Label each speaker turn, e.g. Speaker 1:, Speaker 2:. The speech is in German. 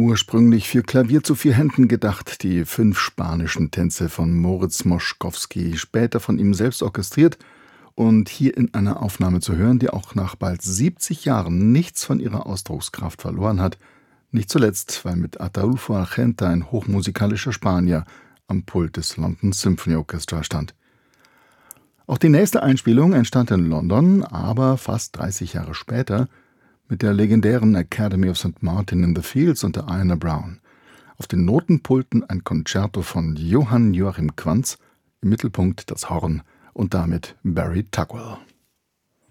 Speaker 1: Ursprünglich für Klavier zu 4 Händen gedacht, die 5 spanischen Tänze von Moritz Moszkowski, später von ihm selbst orchestriert und hier in einer Aufnahme zu hören, die auch nach bald 70 Jahren nichts von ihrer Ausdruckskraft verloren hat, nicht zuletzt, weil mit Ataúlfo Argenta ein hochmusikalischer Spanier am Pult des London Symphony Orchestra stand. Auch die nächste Einspielung entstand in London, aber fast 30 Jahre später mit der legendären Academy of St. Martin in the Fields unter Diana Brown. Auf den Notenpulten ein Konzerto von Johann Joachim Quantz, im Mittelpunkt das Horn und damit Barry Tugwell.